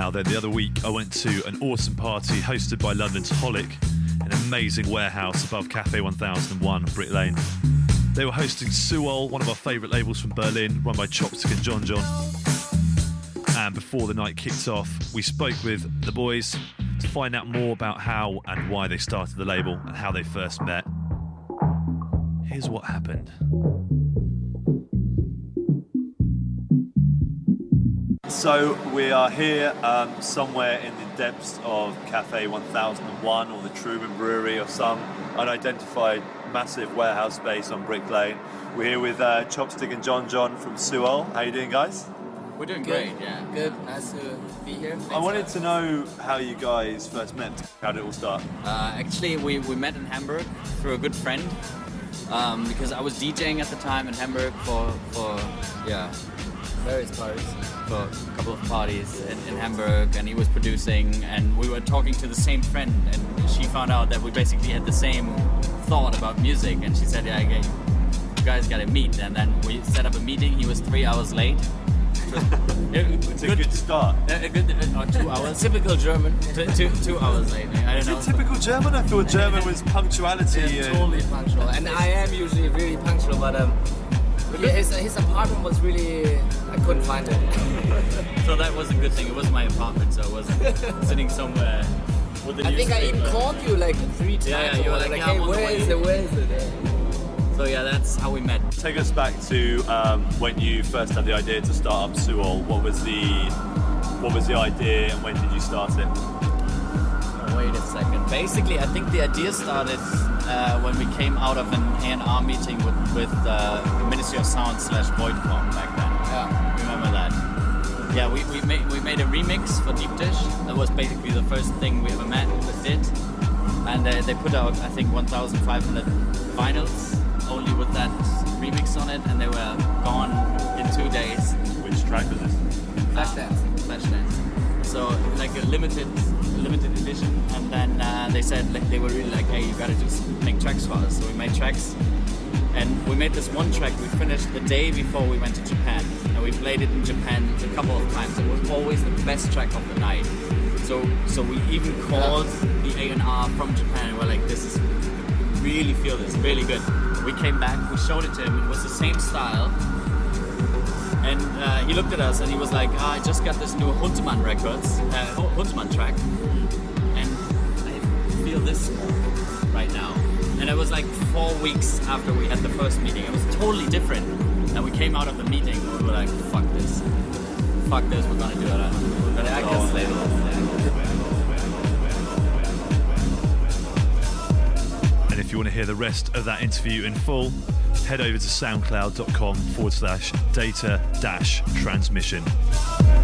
Now then, the other week I went to an awesome party hosted by London's Holic, an amazing warehouse above Cafe 1001, Brick Lane. They were hosting Suol, one of our favourite labels from Berlin, run by Chopstick and John John. And before the night kicked off, we spoke with the boys to find out more about how and why they started the label and how they first met. Here's what happened. So we are here somewhere in the depths of Cafe 1001 or the Truman Brewery or some unidentified massive warehouse space on Brick Lane. We're here with Chopstick and John John from Suol. How you doing, guys? We're doing great, yeah. Good, nice to be here. I wanted to know how you guys first met. How did it all start? Actually, we met in Hamburg through a good friend because I was DJing at the time in Hamburg for various parties. For a couple of parties in Hamburg, and he was producing, and we were talking to the same friend, and she found out that we basically had the same thought about music, and she said, yeah, you guys gotta meet, and then we set up a meeting. He was 3 hours late. It's a good start. 2 hours. Typical German. 2 hours late. I don't know. Is it typical German? I thought German was punctuality. Yeah, totally punctual. And I am usually really punctual, but his apartment was really... I couldn't find it. So that was a good thing. It was my apartment, so I wasn't sitting somewhere with the I think I even called you like 3 times. Yeah, you were like, hey, where is it? So yeah, that's how we met. Take us back to when you first had the idea to start up Suol. What was the idea, and when did you start it? Wait a second. Basically, I think the idea started when we came out of an A&R meeting with Ministry of Sound / Voidcom back then. Yeah. Remember that? Yeah, we made a remix for Deep Dish. That was basically the first thing we ever did. And they put out, I think, 1,500 vinyls only with that remix on it, and they were gone in 2 days. Which track was this? Flashdance. So like a limited edition, and then they said like they were really like, hey, you gotta just make tracks for us. So we made tracks, and we made this one track we finished the day before we went to Japan, and we played it in Japan a couple of times. It was always the best track of the night. So we even called the A&R from Japan, and we're like, this is really feel this really good. We came back, we showed it to him. It was the same style. And he looked at us and he was like, I just got this new Huntemann records, Huntemann track, and I feel this right now. And it was like 4 weeks after we had the first meeting. It was totally different. And we came out of the meeting and we were like, fuck this, we're gonna do it. We're gonna go on label. And if you want to hear the rest of that interview in full, head over to soundcloud.com/data-transmission.